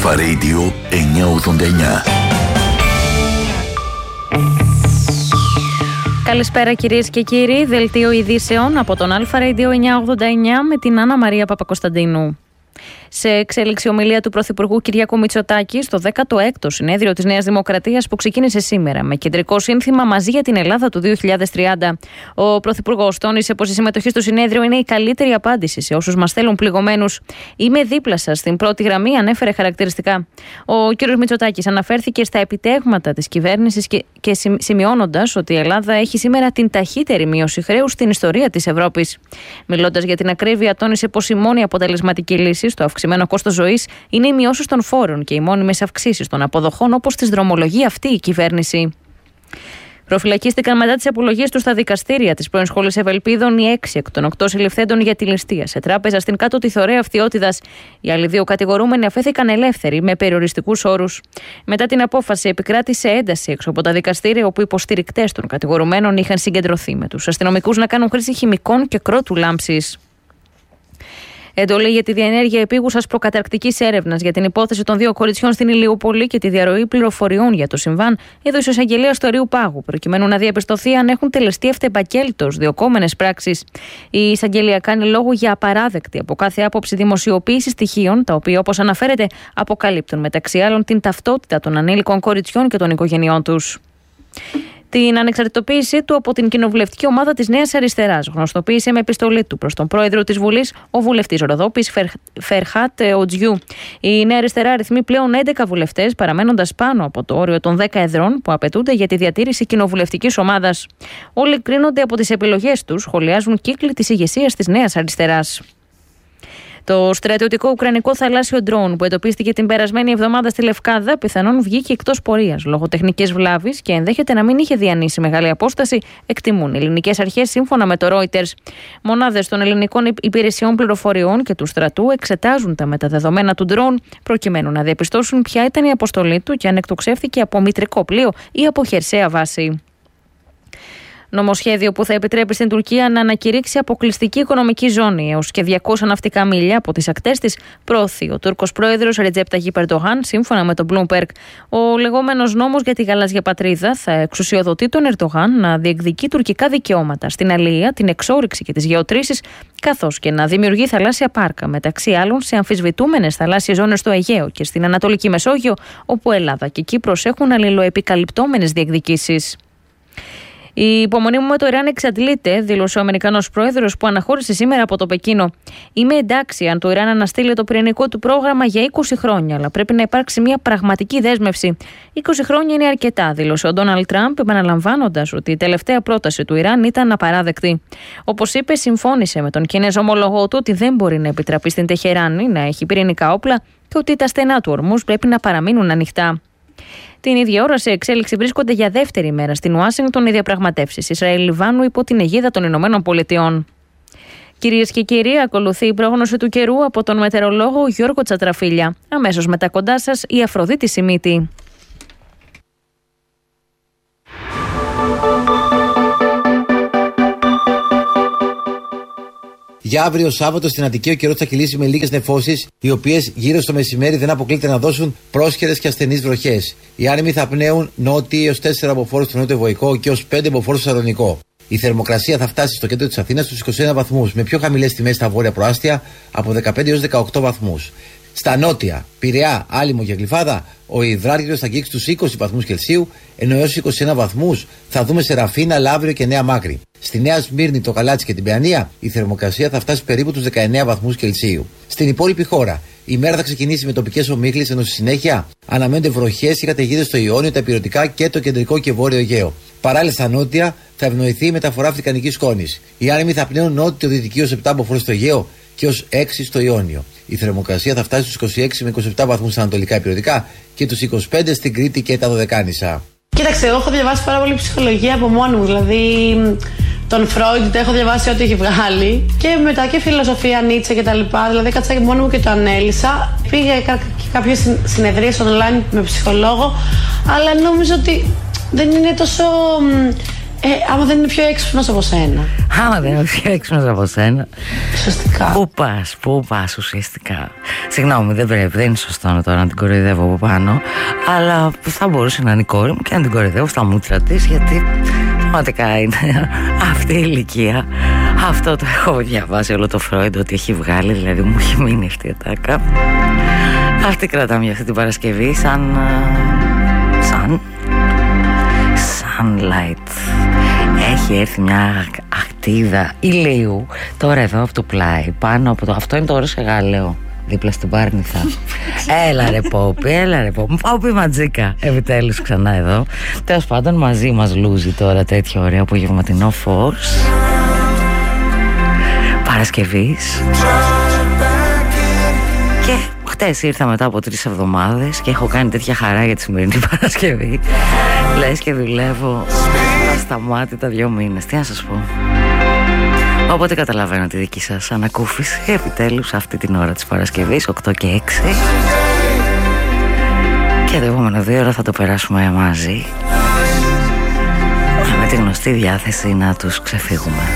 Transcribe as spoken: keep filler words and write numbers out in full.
Αλφα Radio εννιακόσια ογδόντα εννιά. Καλησπέρα κυρίες και κύριοι, δελτίο ειδήσεων από τον Αλφα Radio εννιακόσια ογδόντα εννιά με την Άννα Μαρία Παπακοσταντίνου. Σε εξέλιξη ομιλία του Πρωθυπουργού Κυριάκου Μητσοτάκη στο δέκατο έκτο συνέδριο της Νέας Δημοκρατίας που ξεκίνησε σήμερα με κεντρικό σύνθημα «Μαζί για την Ελλάδα του δύο χιλιάδες τριάντα». Ο Πρωθυπουργός τόνισε πως η συμμετοχή στο συνέδριο είναι η καλύτερη απάντηση σε όσους μας θέλουν πληγωμένους. «Είμαι δίπλα σας στην πρώτη γραμμή», ανέφερε χαρακτηριστικά. Ο κ. Μητσοτάκης αναφέρθηκε στα επιτεύγματα της κυβέρνησης και, και σημειώνοντας ότι η Ελλάδα έχει σήμερα την ταχύτερη μείωση χρέους στην ιστορία της Ευρώπης. Μιλώντας για την ακρίβεια, τόνισε πως η μόνη αποτελεσματική λύση στο αυξημένο κόστος ζωής είναι οι μειώσεις των φόρων και οι μόνιμες αυξήσεις των αποδοχών, όπως τις δρομολογεί αυτή η κυβέρνηση. Προφυλακίστηκαν μετά τις απολογίες τους στα δικαστήρια της πρώην Σχολής Ευελπίδων οι έξι εκ των οκτώ συλληφθέντων για τη ληστεία σε τράπεζα στην Κάτω Τιθωρέα Φθιώτιδας. Οι άλλοι δύο κατηγορούμενοι αφέθηκαν ελεύθεροι με περιοριστικούς όρους. Μετά την απόφαση, επικράτησε ένταση έξω από τα δικαστήρια, όπου υποστηρικτές των κατηγορουμένων είχαν συγκεντρωθεί με τους αστυνομικούς να κάνουν χρήση χημικών και κρότου λάμψης. Εντολή για τη διενέργεια επίγουσας προκαταρκτικής έρευνας για την υπόθεση των δύο κοριτσιών στην Ηλιούπολη και τη διαρροή πληροφοριών για το συμβάν έδωσε ο εισαγγελέας του Αριού Πάγου, προκειμένου να διαπιστωθεί αν έχουν τελεστεί αυτεπαγγέλτως διωκόμενες πράξεις. Η εισαγγελία κάνει λόγο για απαράδεκτη από κάθε άποψη δημοσιοποίηση στοιχείων, τα οποία, όπως αναφέρεται, αποκαλύπτουν μεταξύ άλλων την ταυτότητα των ανήλικων κοριτσιών και των οικογενειών τους. Την ανεξαρτητοποίησή του από την κοινοβουλευτική ομάδα της Νέας Αριστεράς γνωστοποίησε με επιστολή του προς τον πρόεδρο της Βουλής, ο βουλευτής Ροδόπης Φερχάτ Οτζιού. Η Νέα Αριστερά αριθμεί πλέον έντεκα βουλευτές, παραμένοντας πάνω από το όριο των δέκα εδρών που απαιτούνται για τη διατήρηση κοινοβουλευτικής ομάδας. Όλοι κρίνονται από τις επιλογές τους, σχολιάζουν κύκλοι της ηγεσίας της Νέας Αριστεράς. Το στρατιωτικό ουκρανικό θαλάσσιο ντρόουν που εντοπίστηκε την περασμένη εβδομάδα στη Λευκάδα πιθανόν βγήκε εκτός πορείας λόγω τεχνικής βλάβης και ενδέχεται να μην είχε διανύσει μεγάλη απόσταση, εκτιμούν ελληνικές αρχές σύμφωνα με το Reuters. Μονάδες των ελληνικών υπηρεσιών πληροφοριών και του στρατού εξετάζουν τα μεταδεδομένα του ντρόουν προκειμένου να διαπιστώσουν ποια ήταν η αποστολή του και αν εκτοξεύθηκε από μητρικό πλοίο ή από χερσαία βάση. Νομοσχέδιο που θα επιτρέπει στην Τουρκία να ανακηρύξει αποκλειστική οικονομική ζώνη έως και διακόσια ναυτικά μίλια από τις ακτές της, προωθεί ο Τούρκος πρόεδρος Ρετζέπ Ταγιπ Ερντογάν, σύμφωνα με τον Bloomberg. Ο λεγόμενος νόμος για τη γαλάζια πατρίδα θα εξουσιοδοτεί τον Ερντογάν να διεκδικεί τουρκικά δικαιώματα στην αλία, την εξόρυξη και τις γεωτρήσεις, καθώς και να δημιουργεί θαλάσσια πάρκα, μεταξύ άλλων σε αμφισβητούμενες θαλάσσιες ζώνες στο Αιγαίο και στην Ανατολική Μεσόγειο, όπου Ελλάδα και Κύπρος έχουν αλληλοεπικαλυπτόμενες διεκδικήσεις. Η υπομονή μου με το Ιράν εξαντλείται, δήλωσε ο Αμερικανός πρόεδρος που αναχώρησε σήμερα από το Πεκίνο. «Είμαι εντάξει αν το Ιράν αναστείλει το πυρηνικό του πρόγραμμα για είκοσι χρόνια, αλλά πρέπει να υπάρξει μια πραγματική δέσμευση. είκοσι χρόνια είναι αρκετά», δήλωσε ο Ντόναλντ Τραμπ, επαναλαμβάνοντας ότι η τελευταία πρόταση του Ιράν ήταν απαράδεκτη. Όπως είπε, συμφώνησε με τον Κινέζο ομόλογο του ότι δεν μπορεί να επιτραπεί στην Τεχεράνη να έχει πυρηνικά όπλα και ότι τα στενά του ορμούς πρέπει να παραμείνουν ανοιχτά. Την ίδια ώρα, σε εξέλιξη βρίσκονται για δεύτερη μέρα στην Ουάσιγκτον οι διαπραγματεύσεις Ισραήλ-Λιβάνου υπό την αιγίδα των Ηνωμένων Πολιτειών. Κυρίες και κύριοι, ακολουθεί η πρόγνωση του καιρού από τον μετεωρολόγο Γιώργο Τσατραφίλια. Αμέσως μετά κοντά σας η Αφροδίτη Σιμίτη. Για αύριο Σάββατο στην Αττική ο καιρός θα κυλήσει με λίγες νεφώσεις, οι οποίες γύρω στο μεσημέρι δεν αποκλείται να δώσουν πρόσχερες και ασθενείς βροχές. Οι άνεμοι θα πνέουν νότιοι έως τέσσερα μποφόρ στο νότιο Βοϊκό και έως πέντε μποφόρ στο Σαλονικό. Η θερμοκρασία θα φτάσει στο κέντρο της Αθήνας στους είκοσι ένα βαθμούς, με πιο χαμηλές τιμές στα βόρεια προάστια από δεκαπέντε έως δεκαοκτώ βαθμούς. Στα νότια, Πειραιά, Άλυμο και Γλυφάδα, ο υδράργυρος θα αγγίξει τους είκοσι βαθμούς Κελσίου, ενώ έως είκοσι ένα βαθμούς θα δούμε σε Ραφίνα, Λαύριο και Νέα Μάκρη. Στη Νέα Σμύρνη, το Καλάτσι και την Παιανία, η θερμοκρασία θα φτάσει περίπου τους δεκαεννέα βαθμούς Κελσίου. Στην υπόλοιπη χώρα, η μέρα θα ξεκινήσει με τοπικές ομίχλες, ενώ στη συνέχεια αναμένονται βροχές ή καταιγίδες στο Ιόνιο, τα Ηπειρωτικά και το κεντρικό και βόρειο Αιγαίο. Παράλληλα, στα νότια θα ευνοηθεί η μεταφορά αφρικανικής σκόνης. Οι άνεμοι θα πνέουν νότιο-δυτική ως επτά μποφόρ στο Αιγαίο και ως έξι στο Ιόνιο. Η θερμοκρασία θα φτάσει στους είκοσι έξι με είκοσι επτά βαθμούς στα ανατολικά Ηπειρωτικά και τους είκοσι πέντε στην Κρήτη και τα Δωδεκάνησα. Κοίταξε, εγώ έχω διαβάσει πάρα πολύ ψυχολογία από μόνη μου. Δηλαδή, τον Φρόιντ έχω διαβάσει ό,τι έχει βγάλει. Και μετά και φιλοσοφία, Νίτσε κτλ. Δηλαδή, κάτσα και μόνη μου και το ανέλησα. Πήγα και κάποιες συνεδρίες online με ψυχολόγο. Αλλά νόμιζα ότι δεν είναι τόσο Ε, άμα δεν είναι πιο έξυπνος από σένα. Άμα δεν είναι πιο έξυπνος από σένα. Ουσιαστικά. Πού πας, πού πας ουσιαστικά. Συγγνώμη, δεν πρέπει, δεν είναι σωστό τώρα να την κοροϊδεύω από πάνω. Αλλά θα μπορούσε να είναι η κόρη μου και να την κοροϊδεύω στα μούτρα της, γιατί πραγματικά είναι αυτή η ηλικία. Αυτό το έχω διαβάσει όλο το Φρόιντ ότι έχει βγάλει, δηλαδή μου έχει μείνει αυτή η ατάκα. Αυτή κρατάμε για αυτή την Παρασκευή σαν... σαν... sunlight. Έχει έρθει μια ακτίδα ηλίου τώρα εδώ από το πλάι, πάνω από το... Αυτό είναι το Όρος Εγάλεο, δίπλα στην Πάρνηθα. Έλα ρε Πόπι, έλα ρε Πόπι. Πόπι Ματζίκα, επιτέλους ξανά εδώ. Τέλος πάντων, μαζί μας λούζει τώρα τέτοιο ωραίο απογευματινό φως Παρασκευής. Και χτες ήρθα μετά από τρεις εβδομάδες και έχω κάνει τέτοια χαρά για τη σημερινή Παρασκευή. Λες και δουλεύω ασταμάτητα δύο μήνες. Τι να σας πω. Οπότε καταλαβαίνω τη δική σας ανακούφιση. Επιτέλους αυτή την ώρα της Παρασκευής, οκτώ και έξι. Και το επόμενο δύο ώρα θα το περάσουμε μαζί, με τη γνωστή διάθεση να τους ξεφύγουμε.